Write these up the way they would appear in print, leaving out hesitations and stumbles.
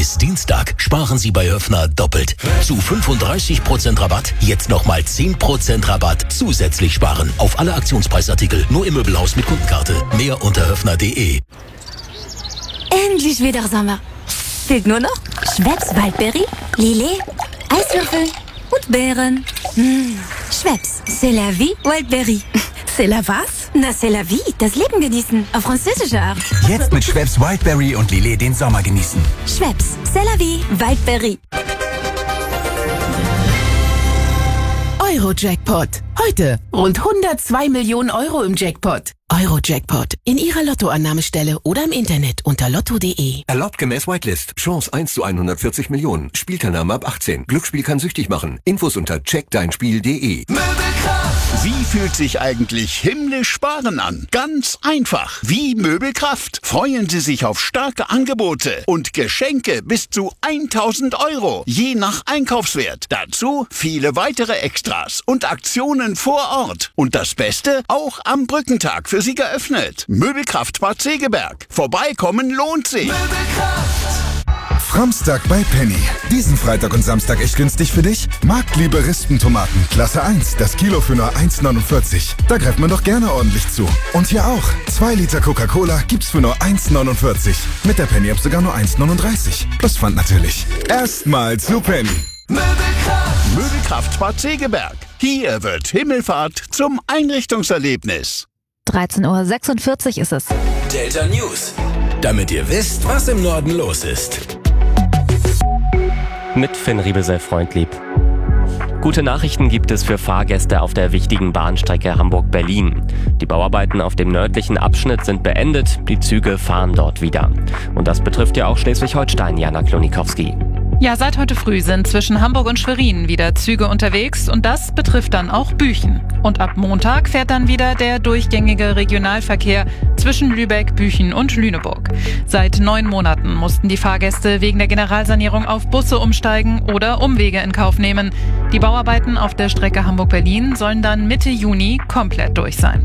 Bis Dienstag sparen Sie bei Höffner doppelt. Zu 35% Rabatt, jetzt nochmal 10% Rabatt zusätzlich sparen. Auf alle Aktionspreisartikel, nur im Möbelhaus mit Kundenkarte. Mehr unter höffner.de. Endlich wieder Sommer. Fehlt nur noch Schweppes Waldberry, Lillet, Eiswürfel und Beeren. Schweppes, c'est la vie, Waldberry. C'est la was? Na, c'est la vie, das Leben genießen, auf französische Art. Jetzt mit Schweppes Wildberry und Lillet den Sommer genießen. Schweppes, c'est la vie, Waldberry. Euro-Jackpot. Heute rund 102 Millionen Euro im Jackpot. Euro-Jackpot. In Ihrer Lottoannahmestelle oder im Internet unter lotto.de. Erlaubt gemäß Whitelist. Chance 1 zu 140 Millionen. Spielteilnahme ab 18. Glücksspiel kann süchtig machen. Infos unter checkdeinspiel.de. Wie fühlt sich eigentlich himmlisch sparen an? Ganz einfach. Wie Möbelkraft. Freuen Sie sich auf starke Angebote und Geschenke bis zu 1000 Euro, je nach Einkaufswert. Dazu viele weitere Extras und Aktionen vor Ort. Und das Beste, auch am Brückentag für Sie geöffnet. Möbelkraft Bad Segeberg. Vorbeikommen lohnt sich. Framstag bei Penny. Diesen Freitag und Samstag echt günstig für dich? Marktliebe Rispentomaten, Klasse 1, das Kilo für nur 1,49. Da greift man doch gerne ordentlich zu. Und hier auch. 2 Liter Coca-Cola gibt's für nur 1,49. Mit der Penny-App sogar nur 1,39. Plus Pfand natürlich. Erstmal zu Penny. Möbelkraft Bad Segeberg. Hier wird Himmelfahrt zum Einrichtungserlebnis. 13:46 Uhr ist es. Delta News. Damit ihr wisst, was im Norden los ist. Mit Finn Riebesell-Freundlieb. Gute Nachrichten gibt es für Fahrgäste auf der wichtigen Bahnstrecke Hamburg-Berlin. Die Bauarbeiten auf dem nördlichen Abschnitt sind beendet, die Züge fahren dort wieder. Und das betrifft ja auch Schleswig-Holstein, Jana Klonikowski. Ja, seit heute früh sind zwischen Hamburg und Schwerin wieder Züge unterwegs und das betrifft dann auch Büchen. Und ab Montag fährt dann wieder der durchgängige Regionalverkehr zwischen Lübeck, Büchen und Lüneburg. Seit 9 Monaten mussten die Fahrgäste wegen der Generalsanierung auf Busse umsteigen oder Umwege in Kauf nehmen. Die Bauarbeiten auf der Strecke Hamburg-Berlin sollen dann Mitte Juni komplett durch sein.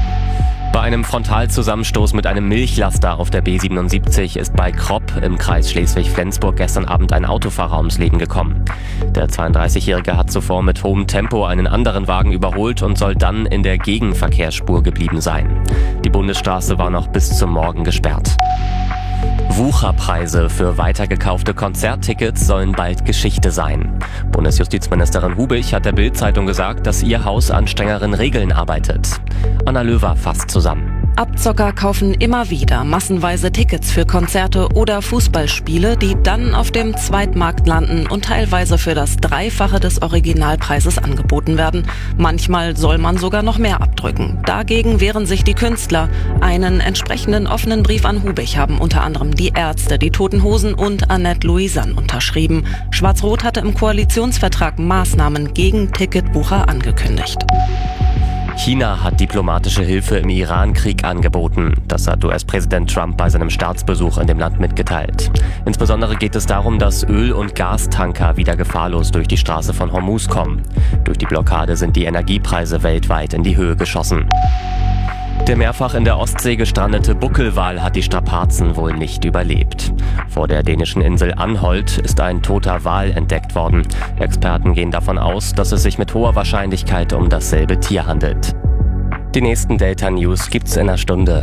Bei einem Frontalzusammenstoß mit einem Milchlaster auf der B77 ist bei Kropp im Kreis Schleswig-Flensburg gestern Abend ein Autofahrer ums Leben gekommen. Der 32-Jährige hat zuvor mit hohem Tempo einen anderen Wagen überholt und soll dann in der Gegenverkehrsspur geblieben sein. Die Bundesstraße war noch bis zum Morgen gesperrt. Wucherpreise für weitergekaufte Konzerttickets sollen bald Geschichte sein. Bundesjustizministerin Hubich hat der Bild-Zeitung gesagt, dass ihr Haus an strengeren Regeln arbeitet. Anna Löwer fasst zusammen. Abzocker kaufen immer wieder massenweise Tickets für Konzerte oder Fußballspiele, die dann auf dem Zweitmarkt landen und teilweise für das Dreifache des Originalpreises angeboten werden. Manchmal soll man sogar noch mehr abdrücken. Dagegen wehren sich die Künstler. Einen entsprechenden offenen Brief an Hubich haben unter anderem die Ärzte, die Toten Hosen und Annette Louisanne unterschrieben. Schwarz-Rot hatte im Koalitionsvertrag Maßnahmen gegen Ticketbucher angekündigt. China hat diplomatische Hilfe im Iran-Krieg angeboten. Das hat US-Präsident Trump bei seinem Staatsbesuch in dem Land mitgeteilt. Insbesondere geht es darum, dass Öl- und Gastanker wieder gefahrlos durch die Straße von Hormuz kommen. Durch die Blockade sind die Energiepreise weltweit in die Höhe geschossen. Der mehrfach in der Ostsee gestrandete Buckelwal hat die Strapazen wohl nicht überlebt. Vor der dänischen Insel Anholt ist ein toter Wal entdeckt worden. Experten gehen davon aus, dass es sich mit hoher Wahrscheinlichkeit um dasselbe Tier handelt. Die nächsten Delta News gibt's in einer Stunde.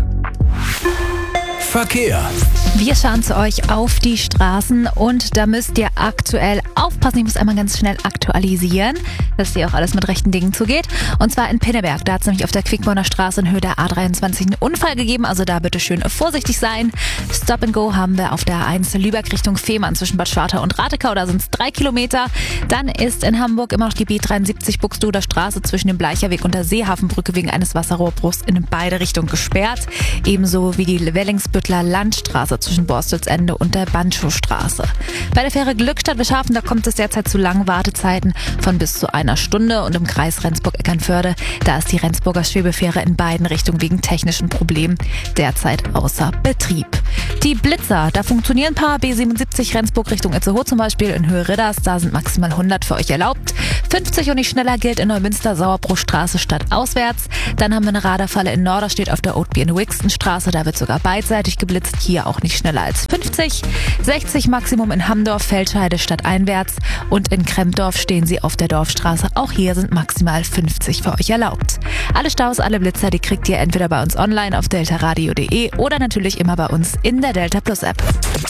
Verkehr. Wir schauen zu euch auf die Straßen und da müsst ihr aktuell aufpassen. Ich muss einmal ganz schnell aktualisieren, dass hier auch alles mit rechten Dingen zugeht. Und zwar in Pinneberg. Da hat es nämlich auf der Quickborner Straße in Höhe der A23 einen Unfall gegeben. Also da bitte schön vorsichtig sein. Stop and Go haben wir auf der A1 Lübeck Richtung Fehmarn zwischen Bad Schwartau und Ratekau. Da sind es 3 Kilometer. Dann ist in Hamburg immer noch die B73 Buxtehuder Straße zwischen dem Bleicherweg und der Seehafenbrücke wegen eines Wasserrohrbruchs in beide Richtungen gesperrt. Ebenso wie die Wellingsbüttler Landstraße zwischen Borstelsende und der Bandschuhstraße. Bei der Fähre Glückstadt-Beschafen, da kommt es derzeit zu langen Wartezeiten von bis zu 1 Stunde und im Kreis Rendsburg-Eckernförde, da ist die Rendsburger Schwebefähre in beiden Richtungen wegen technischen Problemen derzeit außer Betrieb. Die Blitzer, da funktionieren ein paar. B77 Rendsburg Richtung Itzehoe zum Beispiel in Höhe Ridders, da sind maximal 100 für euch erlaubt. 50 und nicht schneller gilt in Neumünster-Sauerbruchstraße statt auswärts. Dann haben wir eine Radarfalle in Norderstedt auf der Oatby in Wixtonstraße. Da wird sogar beidseitig geblitzt. Hier auch nicht schneller als 50. 60 Maximum in Hamdorf, Feldscheide statt einwärts. Und in Kremdorf stehen Sie auf der Dorfstraße. Auch hier sind maximal 50 für euch erlaubt. Alle Staus, alle Blitzer, die kriegt ihr entweder bei uns online auf deltaradio.de oder natürlich immer bei uns in der Delta Plus App.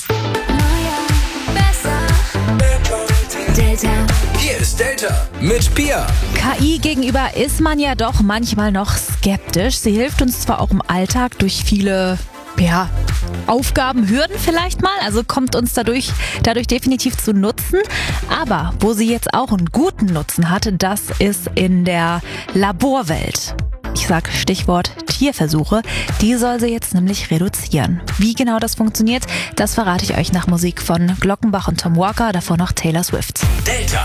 Delta. Hier ist Delta mit Pia. KI gegenüber ist man ja doch manchmal noch skeptisch. Sie hilft uns zwar auch im Alltag durch viele Aufgaben, Hürden vielleicht mal, also kommt uns dadurch definitiv zu Nutzen. Aber wo sie jetzt auch einen guten Nutzen hat, das ist in der Laborwelt. Ich sag Stichwort Tierversuche. Die soll sie jetzt nämlich reduzieren. Wie genau das funktioniert, das verrate ich euch nach Musik von Glockenbach und Tom Walker, davor noch Taylor Swift. Delta.